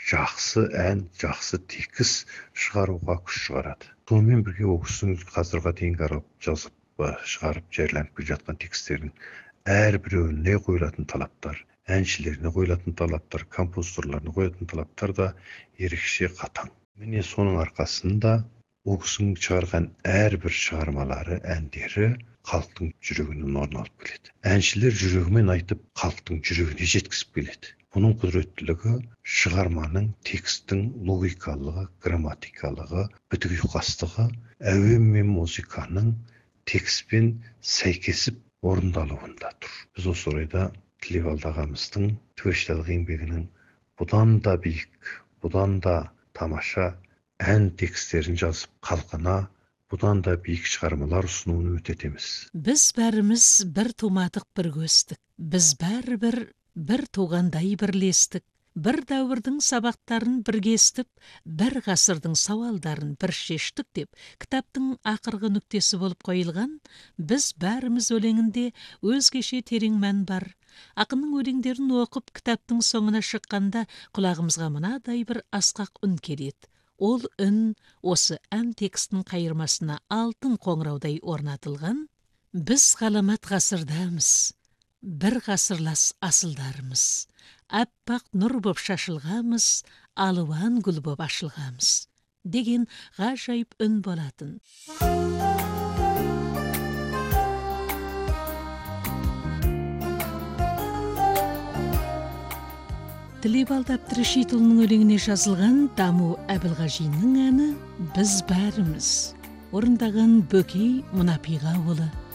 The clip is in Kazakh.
жақсы ән, жақсы текіс шығаруға күш шығарады. Сонымен бірге ол кісінің қазірге дейін жазып шығарып жарияланып келе жатқан текстердің әрбіреуіне қойылатын талаптар, әншілеріне қойылатын талаптар, композиторларына қойылатын талаптар да ерекше қатаң. Міне соның арқасында ол кісінің шығарған әрбір шығармалары, әндері халықтың жүрегінен орын алып келеді. Әншілер жүрегімен айтып, халықтың жүрегіне жеткізіп келеді. Бұның құдіреттілігі шығарманың, текстің логикалығы, грамматикалығы, бітік ұйқастығы, әуен мен музыканың текстпен сәйкесіп орындалуында тұр. Біз осы орайда Тілеубалды ағамыздың творчестволық еңбегінің бұдан да биік, бұдан да тамаша ән текстерін жазып халқына бұдан да биік шығармалар ұсынуын үміт етеміз. Біз бәріміз бір тумадық, бір өстік. Біз бәрібір бір туғандай бірлестік. Бір дәуірдің сабақтарын бірге естіп, бір ғасырдың сауалдарын бір шештік деп, кітаптың ақырғы нүктесі болып қойылған «Біз бәріміз» өлеңінде өзгеше терең мән бар. Ақынның өлеңдерін оқып, кітаптың соңына шыққанда құлағымызға мынадай бір асқақ үн келеді. Ол үн осы ән текстінің қайырмасына алтын қоңыраудай орнатылған. Біз ғаламат ғасырдамыз, бір ғасырлас асылдарымыз. Аппақ нұр боп шашылғамыз, алуан гүл боп ашылғамыз деген ғажайып үн болатын. Тілеубалды Әбдірашитұлының өлеңіне жазылған Даму Әбілғажиннің әні «Біз бәріміз». Орындаған Бөкей Мұнапиғаұлы.